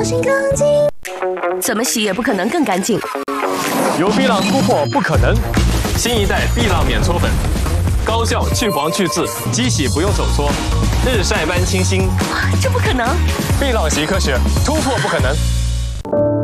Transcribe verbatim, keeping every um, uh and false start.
心更近。怎么洗也不可能更干净。 有碧浪突破不可能，新一代碧浪免搓粉，高效去黄去渍，机洗不用手搓，日晒般清新。 这不可能！ 碧浪洗科学，突破不可能。